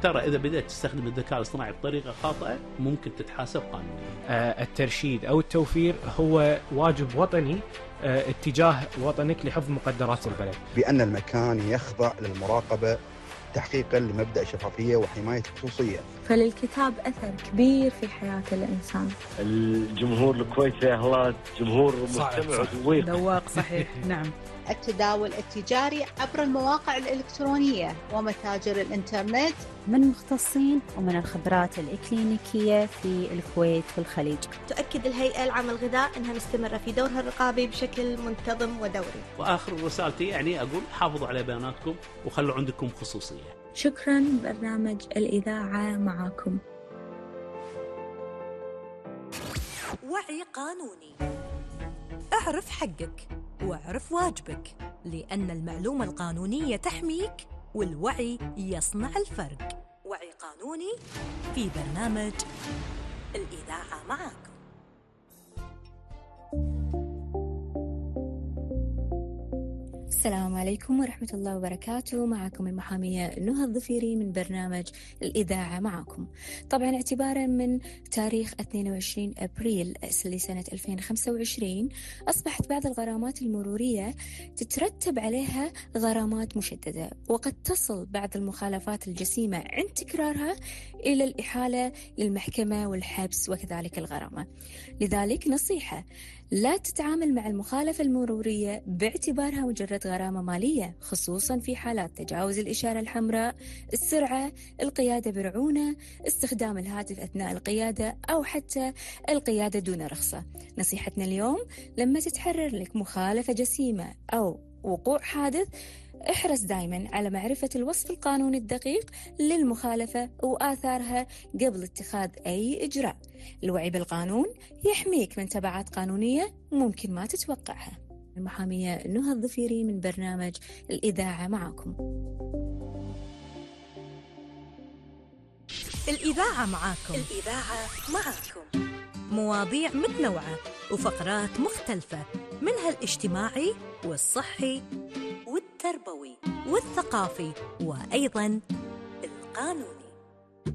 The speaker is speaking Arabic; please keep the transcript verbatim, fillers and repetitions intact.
ترى إذا بدأت تستخدم الذكاء الاصطناعي بطريقة خاطئة ممكن تتحاسب قانونيا. آه الترشيد أو التوفير هو واجب وطني آه اتجاه وطنك لحفظ مقدرات البلد، بأن المكان يخضع للمراقبة تحقيقا لمبدأ الشفافية وحماية الخصوصية. فللكتاب أثر كبير في حياة الإنسان. الجمهور الكويتي الله جمهور مستمع وذويق ذواق صحيح. نعم. التداول التجاري عبر المواقع الإلكترونية ومتاجر الإنترنت من مختصين ومن الخبرات الإكلينيكية في الكويت والخليج. تؤكد الهيئة العامة للغذاء أنها مستمرة في دورها الرقابي بشكل منتظم ودوري. وآخر رسالتي يعني أقول حافظوا على بياناتكم وخلوا عندكم خصوصية. شكرا. برنامج الإذاعة معكم. وعي قانوني. اعرف حقك واعرف واجبك، لأن المعلومة القانونية تحميك والوعي يصنع الفرق. وعي قانوني في برنامج الإذاعة معكم. السلام عليكم ورحمة الله وبركاته. معكم المحامية نهى الظفيري من برنامج الإذاعة معكم. طبعا اعتبارا من تاريخ اثنين وعشرين أبريل لسنة ألفين وخمسة وعشرين أصبحت بعض الغرامات المرورية تترتب عليها غرامات مشددة، وقد تصل بعض المخالفات الجسيمة عند تكرارها إلى الإحالة للمحكمة والحبس وكذلك الغرامة. لذلك نصيحة: لا تتعامل مع المخالفة المرورية باعتبارها مجرد غرامة مالية، خصوصا في حالات تجاوز الإشارة الحمراء، السرعة، القيادة برعونة، استخدام الهاتف أثناء القيادة، أو حتى القيادة دون رخصة. نصيحتنا اليوم: لما تتحرر لك مخالفة جسيمة أو وقوع حادث، احرص دائما على معرفة الوصف القانوني الدقيق للمخالفة وآثارها قبل اتخاذ أي إجراء. الوعي بالقانون يحميك من تبعات قانونية ممكن ما تتوقعها. المحامية نهى الظفيري من برنامج الإذاعة معكم. الإذاعة معكم. الإذاعة معكم. مواضيع متنوعة وفقرات مختلفة، منها الاجتماعي والصحي والتربوي والثقافي وأيضاً القانوني.